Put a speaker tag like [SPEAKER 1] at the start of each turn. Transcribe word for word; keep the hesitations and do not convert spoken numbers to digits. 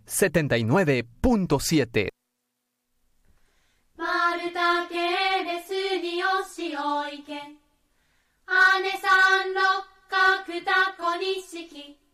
[SPEAKER 1] setenta y nueve punto siete.
[SPEAKER 2] 丸太系列によしおいけ。姉さん六角タコにしき。